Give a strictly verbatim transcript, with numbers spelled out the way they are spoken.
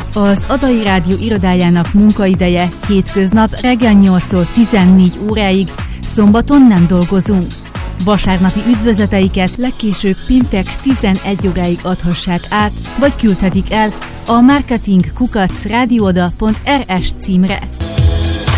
Az Adai Rádió irodájának munkaideje hétköznap reggel nyolctól tizennégy óráig, szombaton nem dolgozunk. Vasárnapi üdvözleteiket legkésőbb péntek tizenegy óráig adhassák át, vagy küldhetik el a marketing kukac rádioda pont r s címre.